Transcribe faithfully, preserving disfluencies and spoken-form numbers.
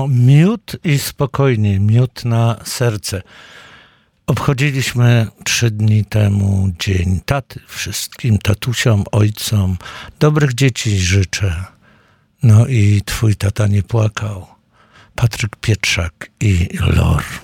No, miód i spokojnie, miód na serce. Obchodziliśmy trzy dni temu Dzień Taty. Wszystkim tatusiom, ojcom dobrych dzieci życzę. No i twój tata nie płakał. Patryk Pietrzak i Lor.